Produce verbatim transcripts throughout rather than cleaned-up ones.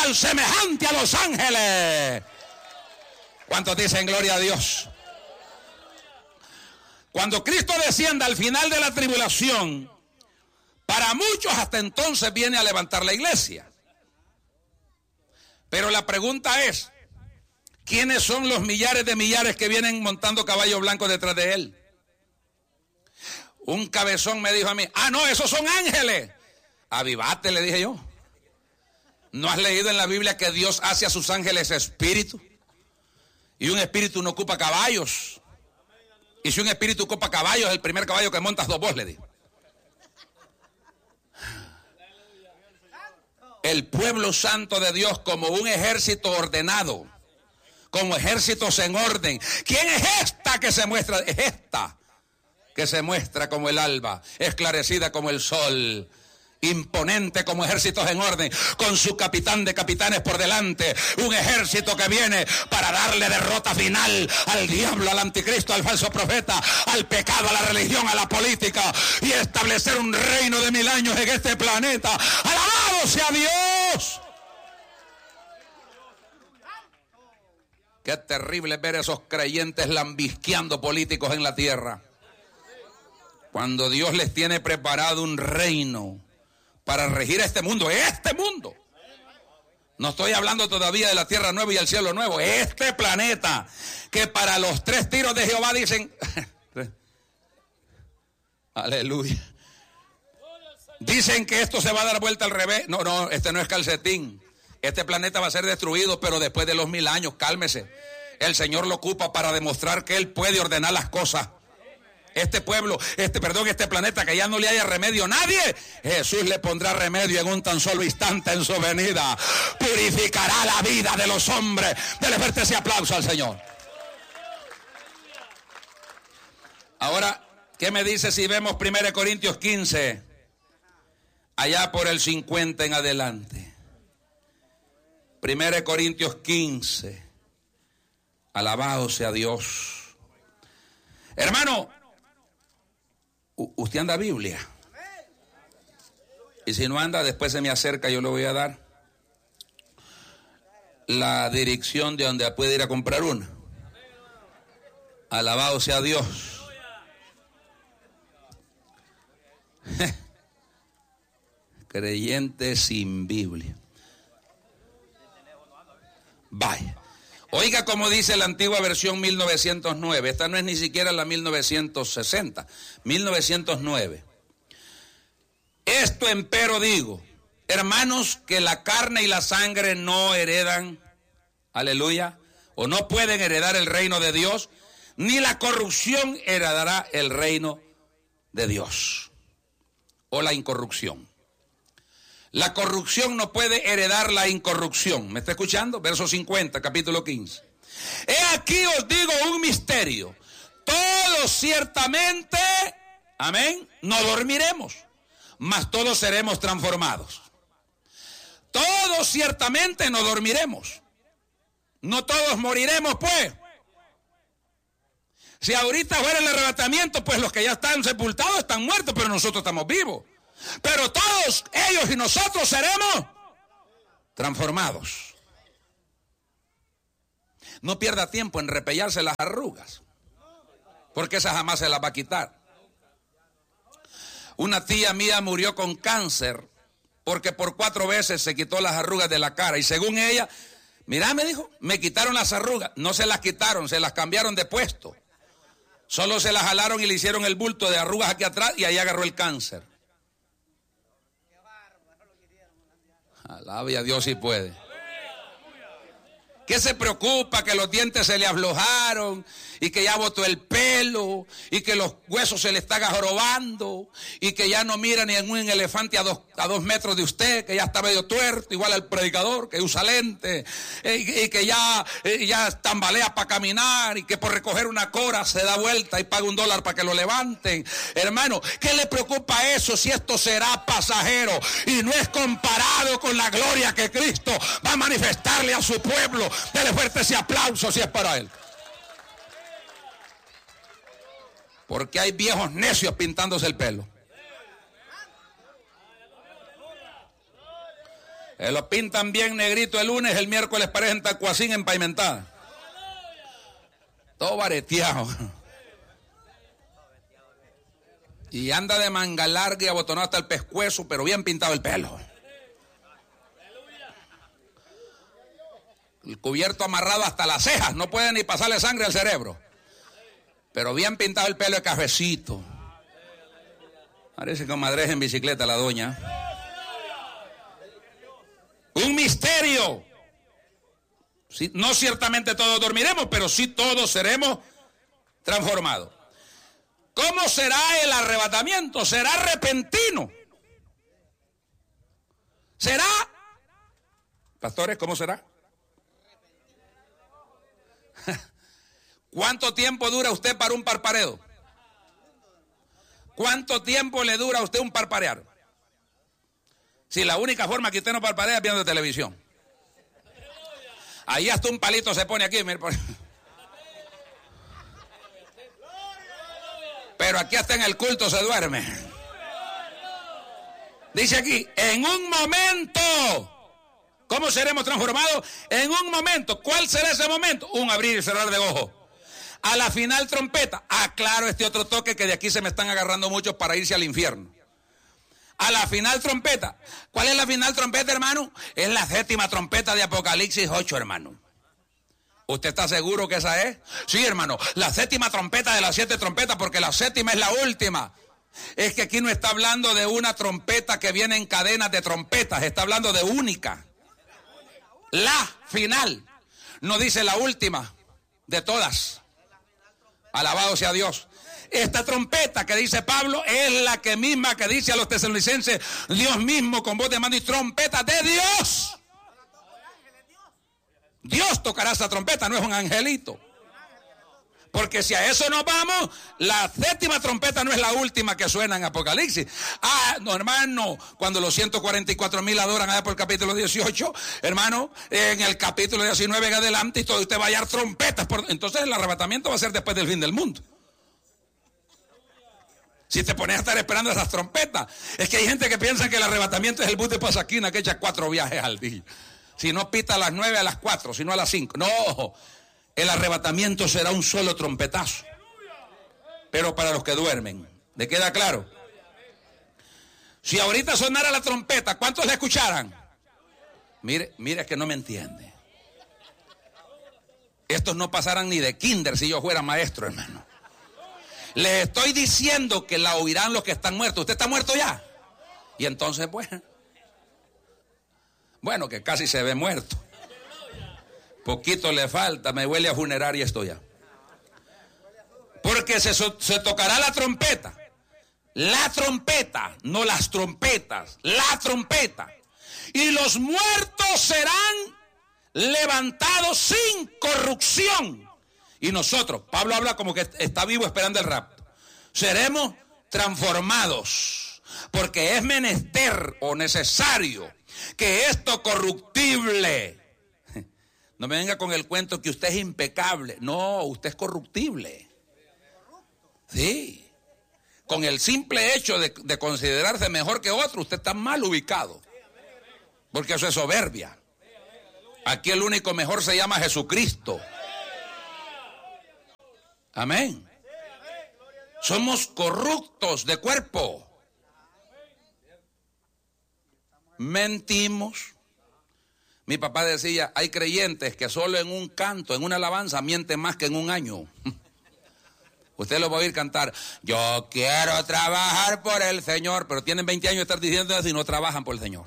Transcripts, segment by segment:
cual semejante a los ángeles. ¿Cuántos dicen gloria a Dios? Cuando Cristo descienda al final de la tribulación, para muchos hasta entonces viene a levantar la iglesia. Pero la pregunta es, ¿quiénes son los millares de millares que vienen montando caballo blanco detrás de él? Un cabezón me dijo a mí, ah, no, esos son ángeles. Avivate, le dije yo. ¿No has leído en la Biblia que Dios hace a sus ángeles espíritu? Y un espíritu no ocupa caballos. Y si un espíritu ocupa caballos, el primer caballo que montas dos vos, le dije. El pueblo santo de Dios como un ejército ordenado, como ejércitos en orden. ¿Quién es esta que se muestra? Es esta que se muestra como el alba, esclarecida como el sol, imponente como ejércitos en orden, con su capitán de capitanes por delante, un ejército que viene para darle derrota final al diablo, al anticristo, al falso profeta, al pecado, a la religión, a la política, y establecer un reino de mil años en este planeta. ¡Alabado sea Dios! Qué terrible ver esos creyentes lambisqueando políticos en la tierra, cuando Dios les tiene preparado un reino para regir este mundo, este mundo. No estoy hablando todavía de la tierra nueva y el cielo nuevo, este planeta, que para los tres tiros de Jehová dicen, aleluya, dicen que esto se va a dar vuelta al revés. No, no, este no es calcetín. Este planeta va a ser destruido, pero después de los mil años, cálmese. El Señor lo ocupa para demostrar que Él puede ordenar las cosas. Este pueblo, este, perdón, este planeta que ya no le haya remedio a nadie, Jesús le pondrá remedio en un tan solo instante en su venida. Purificará la vida de los hombres. Dele fuerte ese aplauso al Señor. Ahora, ¿qué me dice si vemos primera Corintios quince? Allá por el cincuenta en adelante. primera Corintios quince. Alabado sea Dios. Hermano, usted anda Biblia. Y si no anda, después se me acerca, yo le voy a dar la dirección de donde puede ir a comprar una. Alabado sea Dios. Creyente sin Biblia. Vaya. Oiga como dice la antigua versión mil novecientos nueve. Esta no es ni siquiera la mil novecientos sesenta. mil novecientos nueve. Esto empero digo, hermanos, que la carne y la sangre no heredan, aleluya, o no pueden heredar el reino de Dios, ni la corrupción heredará el reino de Dios, o la incorrupción. La corrupción no puede heredar la incorrupción. ¿Me está escuchando? Verso cincuenta, capítulo quince. He aquí os digo un misterio. Todos ciertamente, amén, no dormiremos, mas todos seremos transformados. Todos ciertamente no dormiremos. No todos moriremos, pues. Si ahorita fuera el arrebatamiento, pues los que ya están sepultados están muertos, pero nosotros estamos vivos. Pero todos ellos y nosotros seremos transformados. No pierda tiempo en repellarse las arrugas, porque esa jamás se las va a quitar. Una tía mía murió con cáncer porque por cuatro veces se quitó las arrugas de la cara. Y según ella, mira, me dijo, me quitaron las arrugas. No se las quitaron, se las cambiaron de puesto. Solo se las jalaron y le hicieron el bulto de arrugas aquí atrás y ahí agarró el cáncer. Alabe a Dios si puede. ¿Qué se preocupa? Que los dientes se le aflojaron y que ya botó el pelo y que los huesos se le están jorobando y que ya no mira ni en un elefante a dos, a dos metros de usted, que ya está medio tuerto, igual al predicador que usa lente, y, y que ya, ya tambalea para caminar y que por recoger una cora se da vuelta y paga un dólar para que lo levanten. Hermano, ¿qué le preocupa eso si esto será pasajero y no es comparado con la gloria que Cristo va a manifestarle a su pueblo? Dele fuerte ese aplauso si es para él. Porque hay viejos necios pintándose el pelo. Eh, lo pintan bien negrito el lunes, el miércoles parecen tacuacín empavimentada. Todo vareteado. Y anda de manga larga y abotonado hasta el pescuezo, pero bien pintado el pelo. El cubierto amarrado hasta las cejas, no puede ni pasarle sangre al cerebro. Pero bien pintado el pelo de cafecito. Parece comadreja en bicicleta la doña. Un misterio. Sí, no ciertamente todos dormiremos, pero sí todos seremos transformados. ¿Cómo será el arrebatamiento? ¿Será repentino? ¿Será? Pastores, ¿cómo será? ¿Cuánto tiempo dura usted para un parpadeo? ¿Cuánto tiempo le dura a usted un parpadear? Si la única forma que usted no parpadea es viendo televisión. Ahí hasta un palito se pone aquí. Pero aquí hasta en el culto se duerme. Dice aquí, en un momento. ¿Cómo seremos transformados? En un momento. ¿Cuál será ese momento? Un abrir y cerrar de ojos. A la final trompeta. Ah, claro, este otro toque que de aquí se me están agarrando muchos para irse al infierno. A la final trompeta. ¿Cuál es la final trompeta, hermano? Es la séptima trompeta de Apocalipsis ocho, hermano. ¿Usted está seguro que esa es? Sí, hermano, la séptima trompeta de las siete trompetas, porque la séptima es la última. Es que aquí no está hablando de una trompeta que viene en cadenas de trompetas, está hablando de única. La final. No dice la última de todas. Alabado sea Dios. Esta trompeta que dice Pablo es la que misma que dice a los tesalonicenses, Dios mismo con voz de mando y trompeta de Dios. Dios tocará esa trompeta, no es un angelito. Porque si a eso nos vamos, la séptima trompeta no es la última que suena en Apocalipsis. Ah, no, hermano, cuando los ciento cuarenta y cuatro mil adoran allá por el capítulo dieciocho, hermano, en el capítulo diecinueve en adelante, y todo usted va a hallar trompetas. Por, entonces el arrebatamiento va a ser después del fin del mundo. Si te pones a estar esperando esas trompetas, es que hay gente que piensa que el arrebatamiento es el bus de Pasaquina que echa cuatro viajes al día. Si no pita a las nueve, a las cuatro, si no a las cinco. No, el arrebatamiento será un solo trompetazo. Pero para los que duermen, ¿le queda claro? Si ahorita sonara la trompeta, ¿cuántos la escucharan? Mire, mire, es que no me entiende. Estos no pasaran ni de kinder si yo fuera maestro, hermano. Les estoy diciendo que la oirán los que están muertos. ¿Usted está muerto ya? Y entonces, pues, bueno, que casi se ve muerto. Poquito le falta, me huele a funeraria esto ya. Porque se, se tocará la trompeta. La trompeta, no las trompetas, la trompeta. Y los muertos serán levantados sin corrupción. Y nosotros, Pablo habla como que está vivo esperando el rapto, seremos transformados, porque es menester o necesario que esto corruptible, no me venga con el cuento que usted es impecable, no, usted es corruptible. Sí, con el simple hecho de, de considerarse mejor que otro, usted está mal ubicado, porque eso es soberbia. Aquí el único mejor se llama Jesucristo. Amén. Somos corruptos de cuerpo. Mentimos. Mi papá decía, hay creyentes que solo en un canto, en una alabanza, mienten más que en un año. Usted lo va a oír cantar, yo quiero trabajar por el Señor, pero tienen veinte años de estar diciendo eso y no trabajan por el Señor.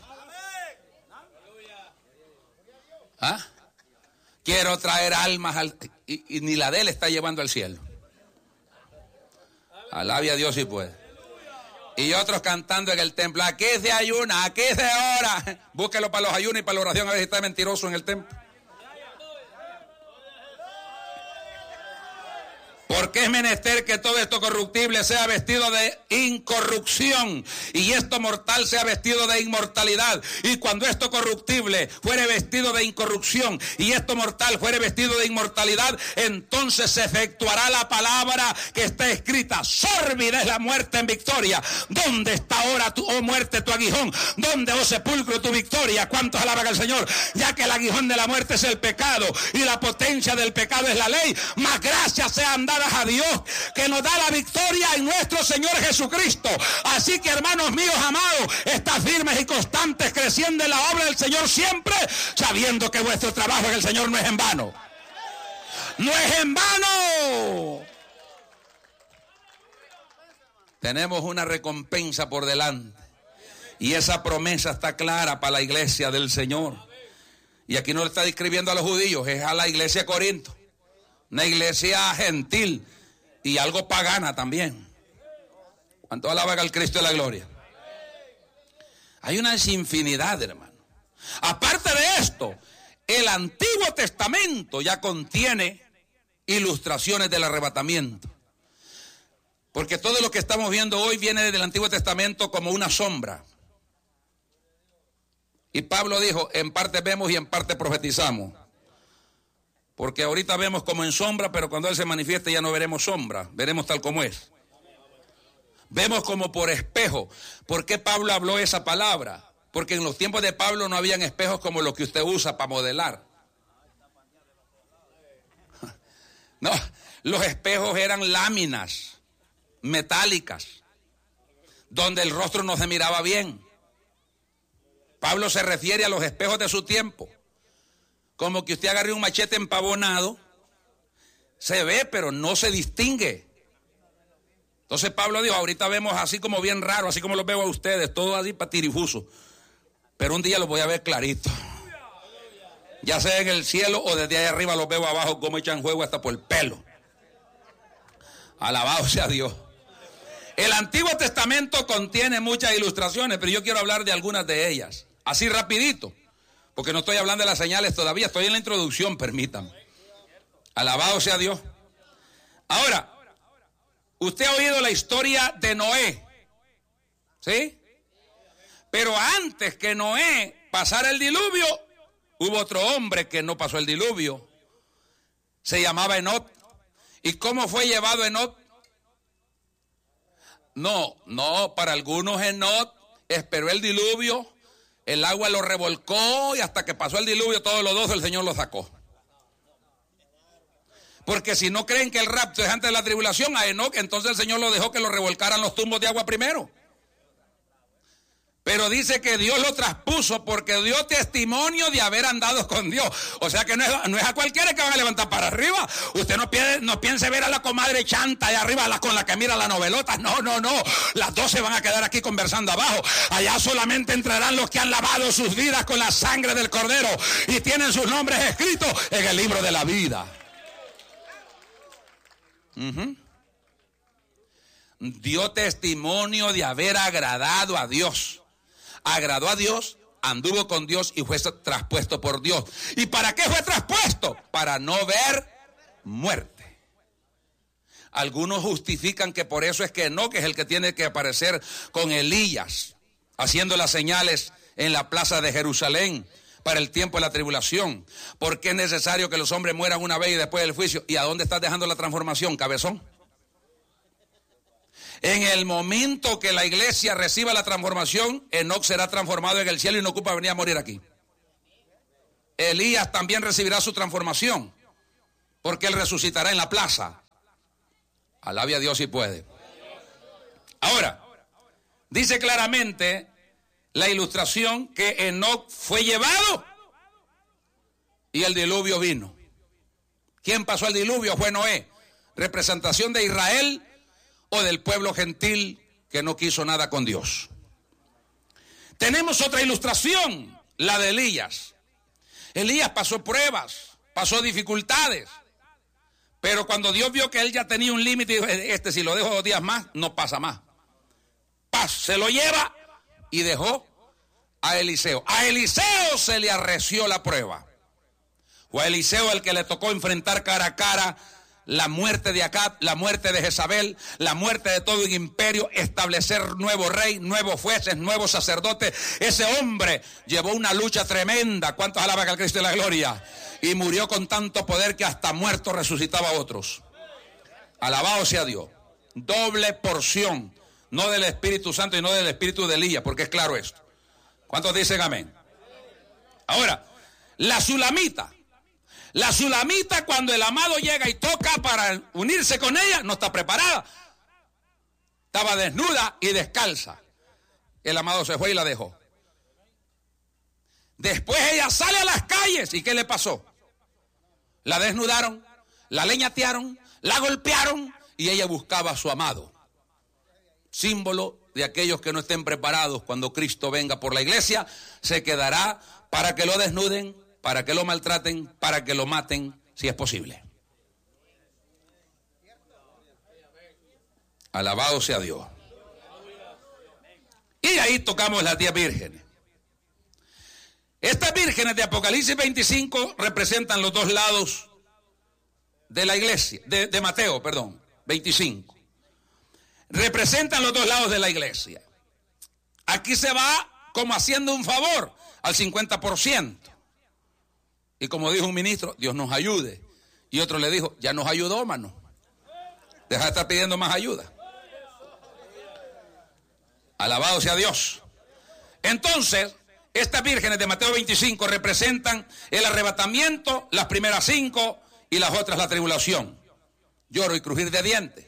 ¿Ah? Quiero traer almas al... Y, y ni la de él está llevando al cielo. Alabe a Dios si puede. Y otros cantando en el templo, aquí se ayuna, aquí se ora. Búsquelo para los ayunos y para la oración, a ver si está mentiroso en el templo. Porque es menester que todo esto corruptible sea vestido de incorrupción y esto mortal sea vestido de inmortalidad. Y cuando esto corruptible fuere vestido de incorrupción y esto mortal fuere vestido de inmortalidad, entonces se efectuará la palabra que está escrita: sórbida es la muerte en victoria. ¿Dónde está ahora, tu, oh muerte, tu aguijón? ¿Dónde, oh sepulcro, tu victoria? ¿Cuántos alaban al Señor? Ya que el aguijón de la muerte es el pecado y la potencia del pecado es la ley, más gracias sean dadas a Dios, que nos da la victoria en nuestro Señor Jesucristo. Así que, hermanos míos amados, estad firmes y constantes, creciendo en la obra del Señor siempre, sabiendo que vuestro trabajo en el Señor no es en vano. No es en vano. Tenemos una recompensa por delante. Y esa promesa está clara para la iglesia del Señor. Y aquí no le está describiendo a los judíos, es a la iglesia de Corinto. Una iglesia gentil y algo pagana también. ¿Cuánto alaban al Cristo de la gloria? Hay una infinidad, hermano. Aparte de esto, el Antiguo Testamento ya contiene ilustraciones del arrebatamiento. Porque todo lo que estamos viendo hoy viene del Antiguo Testamento como una sombra. Y Pablo dijo, en parte vemos y en parte profetizamos. Porque ahorita vemos como en sombra, pero cuando Él se manifieste ya no veremos sombra, veremos tal como es. Vemos como por espejo. ¿Por qué Pablo habló esa palabra? Porque en los tiempos de Pablo no habían espejos como los que usted usa para modelar. No, los espejos eran láminas metálicas, donde el rostro no se miraba bien. Pablo se refiere a los espejos de su tiempo, como que usted agarre un machete empavonado, se ve pero no se distingue. Entonces Pablo dijo, ahorita vemos así como bien raro, así como los veo a ustedes, todo así patirifuso, pero un día los voy a ver clarito, ya sea en el cielo o desde ahí arriba los veo abajo como echan juego hasta por el pelo. Alabado sea Dios. El Antiguo Testamento contiene muchas ilustraciones, pero yo quiero hablar de algunas de ellas, así rapidito, porque no estoy hablando de las señales todavía, estoy en la introducción, permítanme. Alabado sea Dios. Ahora, usted ha oído la historia de Noé, ¿sí? Pero antes que Noé pasara el diluvio, hubo otro hombre que no pasó el diluvio, se llamaba Enoc. ¿Y cómo fue llevado Enoc? No, no, para algunos Enoc esperó el diluvio, el agua lo revolcó y hasta que pasó el diluvio todos los dos el Señor lo sacó. Porque si no creen que el rapto es antes de la tribulación, a Enoc entonces el Señor lo dejó que lo revolcaran los tumbos de agua primero. Pero dice que Dios lo traspuso porque dio testimonio de haber andado con Dios. O sea que no es, no es a cualquiera que van a levantar para arriba. Usted no piense, no piense ver a la comadre chanta allá arriba la, con la que mira la novelota. No, no, no. Las dos se van a quedar aquí conversando abajo. Allá solamente entrarán los que han lavado sus vidas con la sangre del Cordero y tienen sus nombres escritos en el libro de la vida. Uh-huh. Dio testimonio de haber agradado a Dios. Agradó a Dios, anduvo con Dios y fue traspuesto por Dios. ¿Y para qué fue traspuesto? Para no ver muerte. Algunos justifican que por eso es que Enoc es el que tiene que aparecer con Elías, haciendo las señales en la plaza de Jerusalén para el tiempo de la tribulación. Porque es necesario que los hombres mueran una vez y después del juicio. ¿Y a dónde estás dejando la transformación, cabezón? En el momento que la iglesia reciba la transformación, Enoc será transformado en el cielo y no ocupa venir a morir aquí. Elías también recibirá su transformación, porque él resucitará en la plaza. Alabe a Dios si puede. Ahora, dice claramente la ilustración que Enoc fue llevado y el diluvio vino. ¿Quién pasó el diluvio? Fue Noé, representación de Israel o del pueblo gentil que no quiso nada con Dios. Tenemos otra ilustración, la de Elías. Elías pasó pruebas, pasó dificultades, pero cuando Dios vio que él ya tenía un límite, dijo, este si lo dejo dos días más, no pasa más. Paz, se lo lleva y dejó a Eliseo. A Eliseo se le arreció la prueba. Fue a Eliseo el que le tocó enfrentar cara a cara la muerte de Acab, la muerte de Jezabel, la muerte de todo el imperio, establecer nuevo rey, nuevos jueces, nuevos sacerdotes. Ese hombre llevó una lucha tremenda. ¿Cuántos alaban al Cristo de la gloria? Y murió con tanto poder que hasta muerto resucitaba a otros. Alabado sea Dios. Doble porción, no del Espíritu Santo y no del Espíritu de Elías, porque es claro esto. ¿Cuántos dicen amén? Ahora, la sulamita. La sulamita, cuando el amado llega y toca para unirse con ella, no está preparada. Estaba desnuda y descalza. El amado se fue y la dejó. Después ella sale a las calles. ¿Y qué le pasó? La desnudaron, la leñatearon, la golpearon y ella buscaba a su amado. Símbolo de aquellos que no estén preparados cuando Cristo venga por la iglesia. Se quedará para que lo desnuden, para que lo maltraten, para que lo maten, si es posible. Alabado sea Dios. Y ahí tocamos las diez vírgenes. Estas vírgenes de Apocalipsis veinticinco representan los dos lados de la iglesia, de, de Mateo, perdón, veinticinco. Representan los dos lados de la iglesia. Aquí se va como haciendo un favor al cincuenta por ciento. Y como dijo un ministro, Dios nos ayude. Y otro le dijo, ya nos ayudó, mano. Deja de estar pidiendo más ayuda. Alabado sea Dios. Entonces, estas vírgenes de Mateo veinticinco representan el arrebatamiento, las primeras cinco y las otras la tribulación. Lloro y crujir de dientes.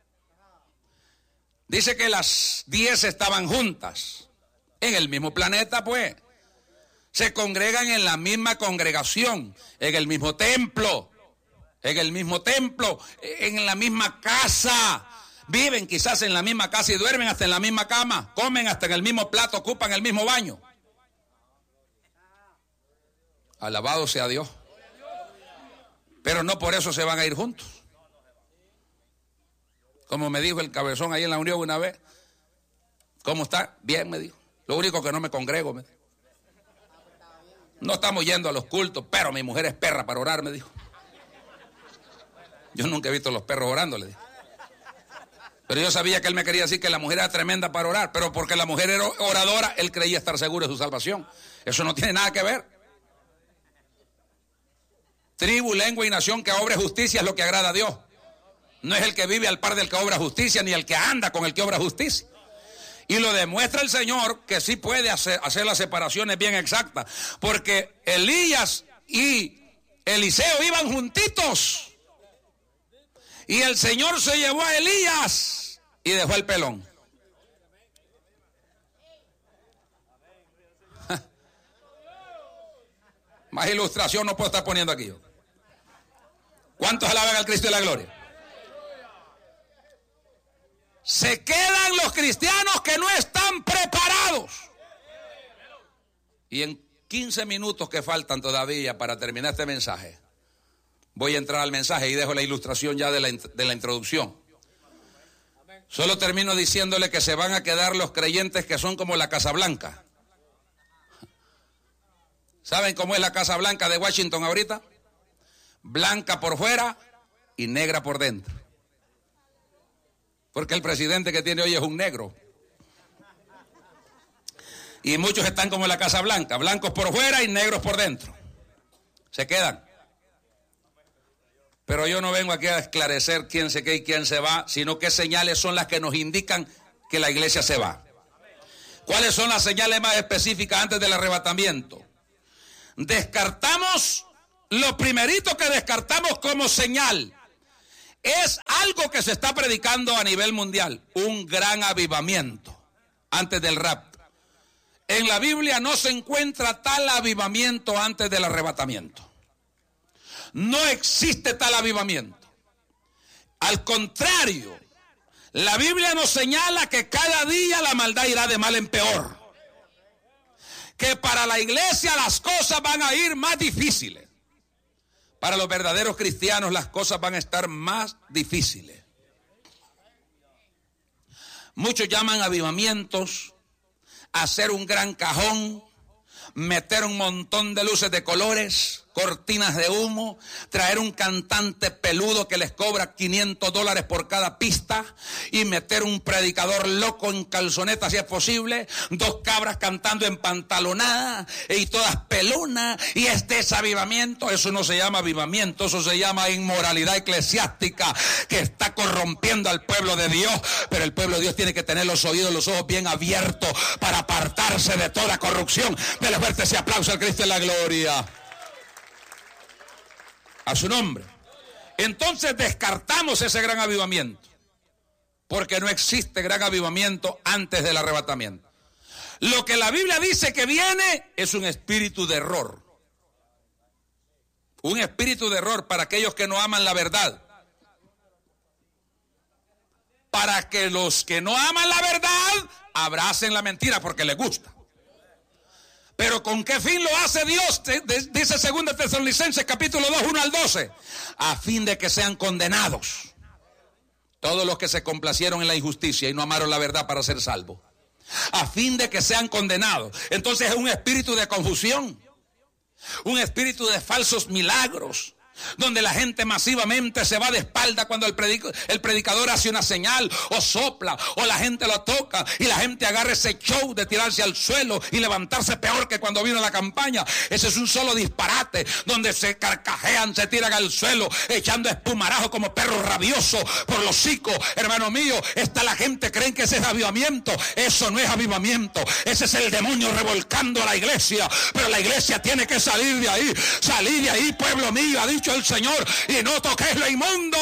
Dice que las diez estaban juntas en el mismo planeta, pues. Se congregan en la misma congregación, en el mismo templo, en el mismo templo, en la misma casa. Viven quizás en la misma casa y duermen hasta en la misma cama, comen hasta en el mismo plato, ocupan el mismo baño. Alabado sea Dios. Pero no por eso se van a ir juntos. Como me dijo el cabezón ahí en la unión una vez. ¿Cómo está? Bien, me dijo. Lo único que no me congrego, me dijo. No estamos yendo a los cultos, pero mi mujer es perra para orar, me dijo. Yo nunca he visto a los perros orando, le dije. Pero yo sabía que él me quería decir que la mujer era tremenda para orar, pero porque la mujer era oradora, él creía estar seguro de su salvación. Eso no tiene nada que ver. Tribu, lengua y nación que obre justicia es lo que agrada a Dios. No es el que vive al par del que obra justicia, ni el que anda con el que obra justicia. Y lo demuestra el Señor que sí puede hacer, hacer las separaciones bien exactas. Porque Elías y Eliseo iban juntitos. Y el Señor se llevó a Elías y dejó el pelón. Más ilustración no puedo estar poniendo aquí yo. ¿Cuántos alaban al Cristo de la gloria? Se quedan los cristianos que no están preparados. Y en quince minutos que faltan todavía para terminar este mensaje, voy a entrar al mensaje y dejo la ilustración ya de la, de la introducción. Solo termino diciéndole que se van a quedar los creyentes que son como la Casa Blanca. ¿Saben cómo es la Casa Blanca de Washington ahorita? Blanca por fuera y negra por dentro. Porque el presidente que tiene hoy es un negro. Y muchos están como la Casa Blanca, blancos por fuera y negros por dentro. Se quedan. Pero yo no vengo aquí a esclarecer quién se queda y quién se va, sino qué señales son las que nos indican que la iglesia se va. ¿Cuáles son las señales más específicas antes del arrebatamiento? Descartamos, lo primerito que descartamos como señal es algo que se está predicando a nivel mundial, un gran avivamiento antes del rapto. En la Biblia no se encuentra tal avivamiento antes del arrebatamiento. No existe tal avivamiento. Al contrario, la Biblia nos señala que cada día la maldad irá de mal en peor. Que para la iglesia las cosas van a ir más difíciles. Para los verdaderos cristianos las cosas van a estar más difíciles. Muchos llaman avivamientos, hacer un gran cajón, meter un montón de luces de colores, cortinas de humo, traer un cantante peludo que les cobra quinientos dólares por cada pista y meter un predicador loco en calzonetas si es posible, dos cabras cantando en pantalonada y todas pelonas, y este es avivamiento. Eso no se llama avivamiento, eso se llama inmoralidad eclesiástica que está corrompiendo al pueblo de Dios. Pero el pueblo de Dios tiene que tener los oídos, los ojos bien abiertos para apartarse de toda corrupción. Dele fuerte ese aplauso al Cristo en la gloria. A su nombre. Entonces descartamos ese gran avivamiento, porque no existe gran avivamiento antes del arrebatamiento. Lo que la Biblia dice que viene es un espíritu de error. Un espíritu de error para aquellos que no aman la verdad. Para que los que no aman la verdad abracen la mentira porque les gusta. Pero ¿con qué fin lo hace Dios? Dice segunda Tesalonicenses capítulo dos, uno al doce. A fin de que sean condenados todos los que se complacieron en la injusticia y no amaron la verdad para ser salvos. A fin de que sean condenados. Entonces es un espíritu de confusión. Un espíritu de falsos milagros, donde la gente masivamente se va de espalda cuando el, predic el predicador hace una señal o sopla o la gente lo toca y la gente agarra ese show de tirarse al suelo y levantarse peor que cuando vino la campaña. Ese es un solo disparate donde se carcajean, se tiran al suelo echando espumarajo como perros rabiosos por los hocicos. Hermano mío, está la gente creen que ese es avivamiento. Eso no es avivamiento, ese es el demonio revolcando a la iglesia. Pero la iglesia tiene que salir de ahí, salir de ahí, pueblo mío, ha dicho el Señor, y no toquéis lo inmundo.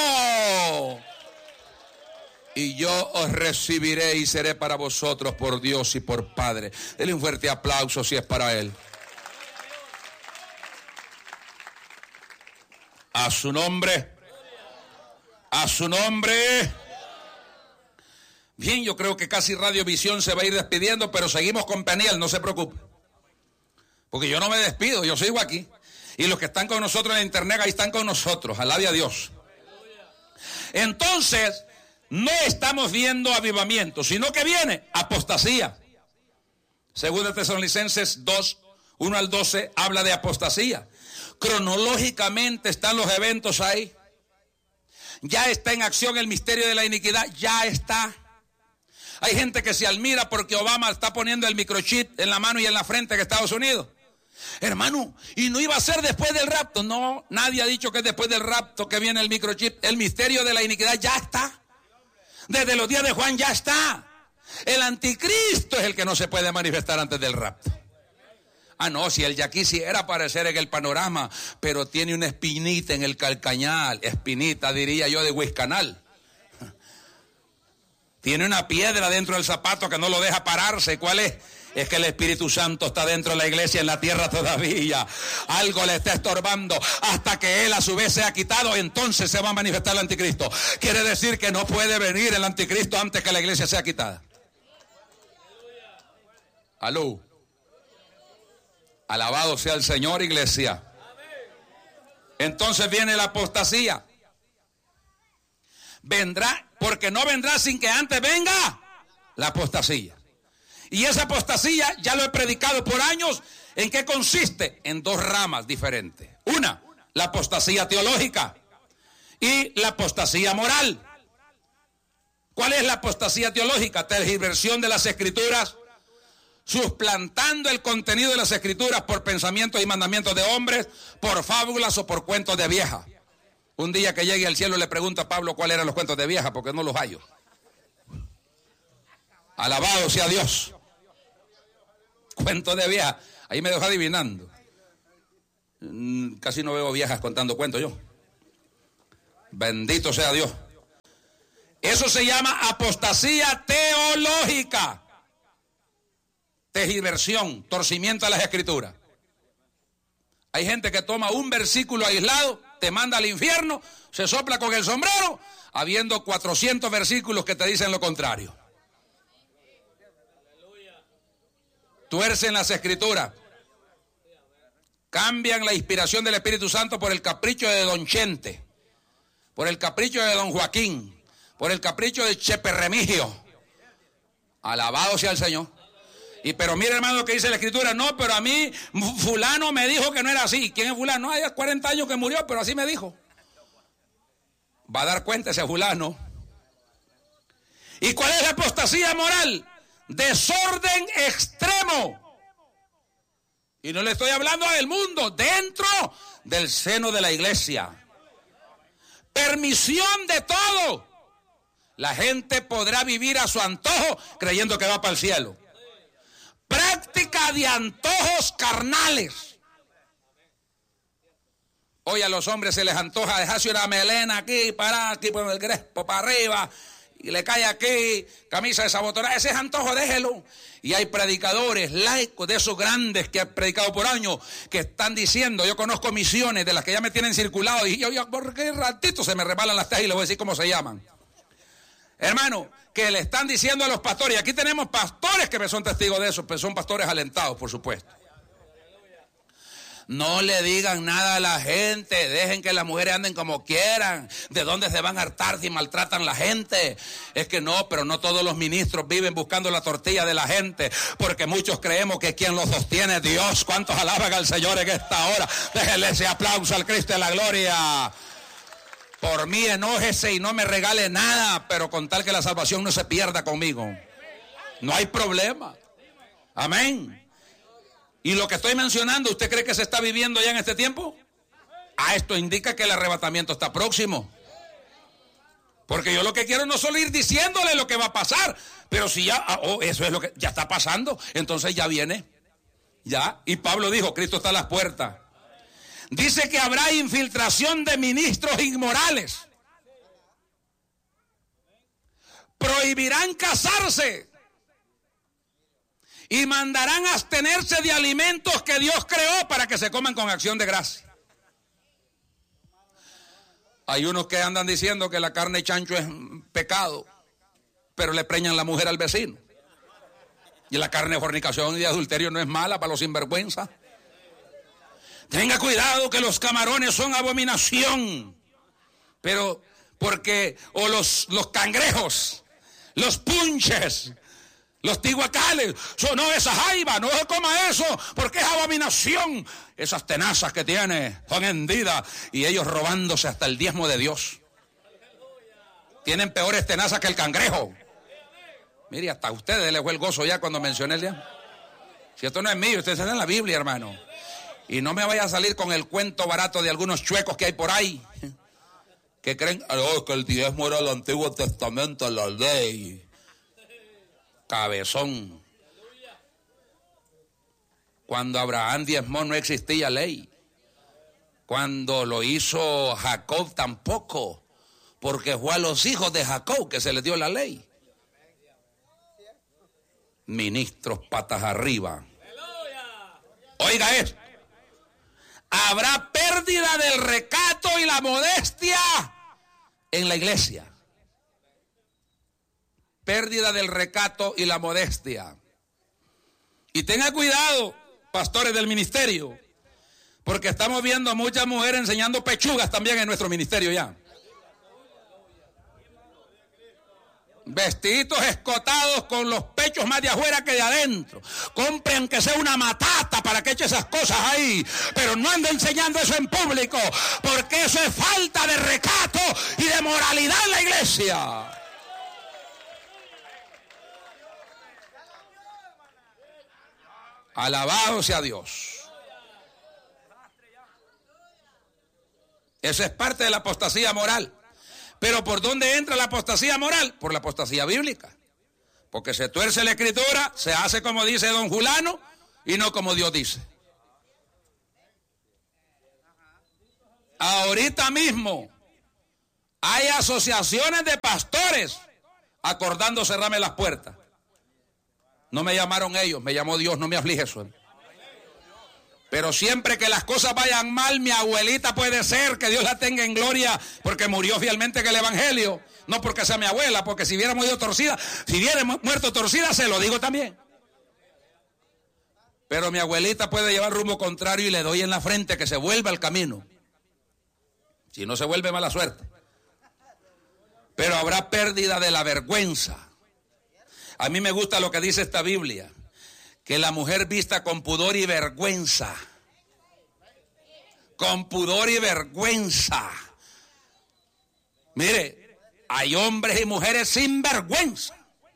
Y yo os recibiré y seré para vosotros por Dios y por Padre. Denle un fuerte aplauso si es para Él. A su nombre. A su nombre. Bien, yo creo que casi Radiovisión se va a ir despidiendo, pero seguimos con Peniel, no se preocupe. Porque yo no me despido, yo sigo aquí. Y los que están con nosotros en internet, ahí están con nosotros. Alabe a Dios. Entonces, no estamos viendo avivamiento, sino que viene apostasía. Segunda Tesalonicenses dos, uno al doce, habla de apostasía. Cronológicamente están los eventos ahí. Ya está en acción el misterio de la iniquidad, ya está. Hay gente que se admira porque Obama está poniendo el microchip en la mano y en la frente en Estados Unidos. Hermano, ¿y no iba a ser después del rapto? No, nadie ha dicho que es después del rapto que viene el microchip. El misterio de la iniquidad ya está. Desde los días de Juan ya está. El anticristo es el que no se puede manifestar antes del rapto. Ah, no, si él ya quisiera aparecer en el panorama, pero tiene una espinita en el calcañal. Espinita, diría yo, de Huiscanal. Tiene una piedra dentro del zapato que no lo deja pararse. ¿Cuál es? Es que el Espíritu Santo está dentro de la iglesia en la tierra todavía. Algo le está estorbando. Hasta que él a su vez sea quitado, entonces se va a manifestar el anticristo. Quiere decir que no puede venir el anticristo antes que la iglesia sea quitada. Aló. Alabado sea el Señor, iglesia. Entonces viene la apostasía. Vendrá, porque no vendrá sin que antes venga la apostasía. Y esa apostasía, ya lo he predicado por años, ¿en qué consiste? En dos ramas diferentes. Una, la apostasía teológica y la apostasía moral. ¿Cuál es la apostasía teológica? Tergiversión de las escrituras, suplantando el contenido de las escrituras por pensamientos y mandamientos de hombres, por fábulas o por cuentos de vieja. Un día que llegue al cielo le pregunta a Pablo cuáles eran los cuentos de vieja, porque no los hallo. Alabado sea Dios. Cuentos de vieja. Ahí me dejó adivinando. Casi no veo viejas contando cuentos yo. Bendito sea Dios. Eso se llama apostasía teológica. Tergiversión, torcimiento a las escrituras. Hay gente que toma un versículo aislado, te manda al infierno, se sopla con el sombrero, habiendo cuatrocientos versículos que te dicen lo contrario. Tuercen las escrituras, cambian la inspiración del Espíritu Santo por el capricho de Don Chente, por el capricho de Don Joaquín, por el capricho de Chepe Remigio. Alabado sea el Señor. Y pero mire, hermano, lo que dice la escritura. No, pero a mí fulano me dijo que no era así. ¿Quién es fulano? No, hay cuarenta años que murió, pero así me dijo. Va a dar cuenta ese fulano. ¿Y cuál es la apostasía moral? Desorden extremo. Y no le estoy hablando del mundo, dentro del seno de la iglesia. Permisión de todo. La gente podrá vivir a su antojo creyendo que va para el cielo. Práctica de antojos carnales. Hoy a los hombres se les antoja dejarse una melena aquí, para aquí, por el crespo, para arriba, y le cae aquí, camisa desabotonada. Ese es antojo, déjelo. Y hay predicadores laicos de esos grandes que han predicado por años, que están diciendo, yo conozco misiones de las que ya me tienen circulado, y yo, yo por qué ratito se me rebalan las tejas y les voy a decir cómo se llaman. Hermano, que le están diciendo a los pastores, y aquí tenemos pastores que me son testigos de eso, pero son pastores alentados, por supuesto. No le digan nada a la gente, dejen que las mujeres anden como quieran. ¿De dónde se van a hartar si maltratan a la gente? Es que no, pero no todos los ministros viven buscando la tortilla de la gente, porque muchos creemos que quien los sostiene es Dios. ¿Cuántos alaban al Señor en esta hora? Déjenle ese aplauso al Cristo de la gloria. Por mí enójese y no me regale nada, pero con tal que la salvación no se pierda conmigo. No hay problema. Amén. Y lo que estoy mencionando, ¿usted cree que se está viviendo ya en este tiempo? Ah, esto indica que el arrebatamiento está próximo. Porque yo lo que quiero no solo ir diciéndole lo que va a pasar, pero si ya, oh, eso es lo que ya está pasando, entonces ya viene. Ya. Y Pablo dijo, Cristo está a las puertas. Dice que habrá infiltración de ministros inmorales. Prohibirán casarse. Y mandarán a abstenerse de alimentos que Dios creó para que se coman con acción de gracia. Hay unos que andan diciendo que la carne de chancho es pecado, pero le preñan la mujer al vecino. Y la carne de fornicación y de adulterio no es mala para los sinvergüenzas. Tenga cuidado que los camarones son abominación. Pero porque, o los, los cangrejos, los punches, los tihuacales, so, no, esa jaiba, no se coma eso, porque es abominación. Esas tenazas que tiene son hendidas y ellos robándose hasta el diezmo de Dios. Tienen peores tenazas que el cangrejo. Mire, hasta a ustedes les fue el gozo ya cuando mencioné el día. Si esto no es mío, ustedes están en la Biblia, hermano. Y no me vaya a salir con el cuento barato de algunos chuecos que hay por ahí, que creen, oh, que el diezmo era el Antiguo Testamento, la ley. Cabezón. Cuando Abraham diezmó no existía ley. Cuando lo hizo Jacob tampoco, porque fue a los hijos de Jacob que se les dio la ley. Ministros patas arriba. Oiga esto. Habrá pérdida del recato y la modestia en la iglesia. Pérdida del recato y la modestia. Y tenga cuidado, pastores del ministerio, porque estamos viendo muchas mujeres enseñando pechugas también en nuestro ministerio ya. Vestiditos escotados con los pechos más de afuera que de adentro. Compren que sea una matata para que eche esas cosas ahí, pero no ande enseñando eso en público, porque eso es falta de recato y de moralidad en la iglesia. Alabado sea Dios. Eso es parte de la apostasía moral. Pero ¿por dónde entra la apostasía moral? Por la apostasía bíblica. Porque se tuerce la escritura, se hace como dice don Fulano y no como Dios dice. Ahorita mismo hay asociaciones de pastores acordando cerrarme las puertas. No me llamaron ellos, me llamó Dios, no me aflige eso. Pero siempre que las cosas vayan mal, mi abuelita puede ser, que Dios la tenga en gloria, porque murió fielmente en el evangelio. No porque sea mi abuela, porque si hubiera muerto torcida, si hubiera muerto torcida, se lo digo también. Pero mi abuelita puede llevar rumbo contrario y le doy en la frente que se vuelva al camino. Si no se vuelve, mala suerte. Pero habrá pérdida de la vergüenza. A mí me gusta lo que dice esta Biblia, que la mujer vista con pudor y vergüenza. Con pudor y vergüenza. Mire, hay hombres y mujeres sin vergüenza.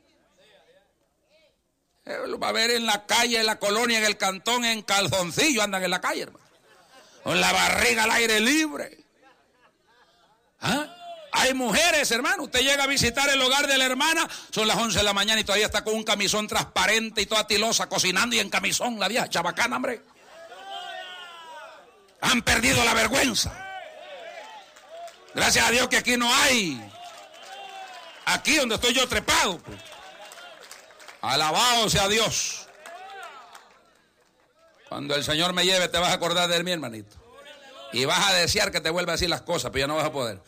Lo va a ver en la calle, en la colonia, en el cantón, en calzoncillo, andan en la calle, hermano. Con la barriga al aire libre. ¿Ah? Hay mujeres, hermano, usted llega a visitar el hogar de la hermana, son las once de la mañana y todavía está con un camisón transparente y toda tilosa, cocinando y en camisón, la vieja chabacana, hombre. Han perdido la vergüenza. Gracias a Dios que aquí no hay. Aquí donde estoy yo trepado. Pues. Alabado sea Dios. Cuando el Señor me lleve te vas a acordar de él, mi hermanito. Y vas a desear que te vuelva a decir las cosas, pero ya no vas a poder.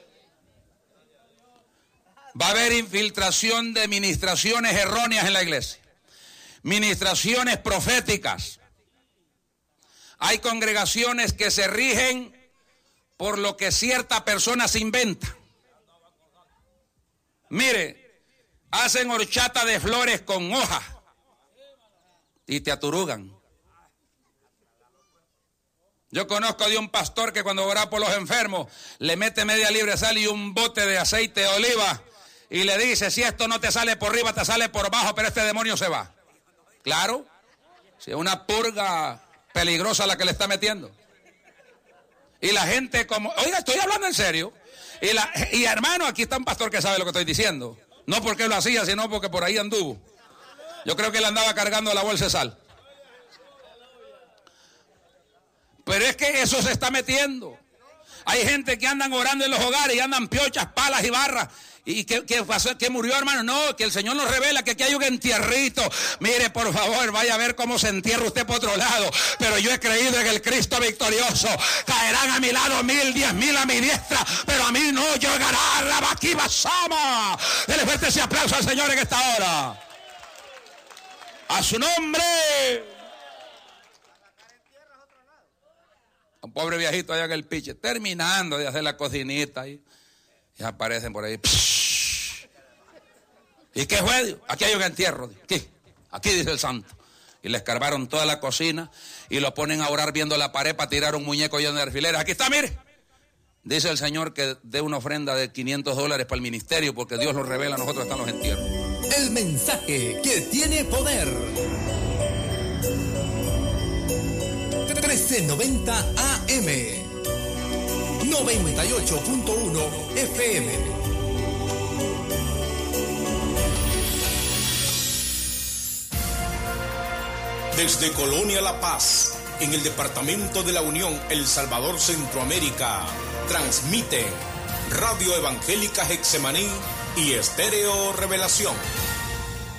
Va a haber infiltración de ministraciones erróneas en la iglesia. Ministraciones proféticas. Hay congregaciones que se rigen por lo que cierta persona se inventa. Mire, hacen horchata de flores con hojas y te aturugan. Yo conozco de un pastor que cuando ora por los enfermos le mete media libra de sal y un bote de aceite de oliva y le dice, si esto no te sale por arriba, te sale por abajo, pero este demonio se va. Claro, si es una purga peligrosa la que le está metiendo. Y la gente como, oiga, estoy hablando en serio. Y, la, y hermano, aquí está un pastor que sabe lo que estoy diciendo. No porque lo hacía, sino porque por ahí anduvo. Yo creo que él andaba cargando la bolsa de sal. Pero es que eso se está metiendo. Hay gente que andan orando en los hogares y andan piochas, palas y barras. ¿Y qué, qué pasó? ¿Qué murió, hermano? No, que el Señor nos revela que aquí hay un entierrito. Mire, por favor, vaya a ver cómo se entierra usted por otro lado. Pero yo he creído en el Cristo victorioso. Caerán a mi lado mil, diez mil a mi diestra, pero a mí no llegará la vaquiva sama. Dele fuerte ese aplauso al Señor en esta hora. A su nombre. Un pobre viejito allá en el piche, terminando de hacer la cocinita y, y aparecen por ahí. Psh. ¿Y qué fue? Aquí hay un entierro. Aquí, aquí dice el santo. Y le escarbaron toda la cocina y lo ponen a orar viendo la pared para tirar un muñeco lleno de alfileres. Aquí está, mire. Dice el Señor que dé una ofrenda de quinientos dólares para el ministerio porque Dios lo revela, nosotros están los entierros. El mensaje que tiene poder. trece noventa A M, noventa y ocho punto uno F M. Desde Colonia La Paz, en el departamento de la Unión, El Salvador, Centroamérica, transmiten Radio Evangélica Getsemaní y Estéreo Revelación.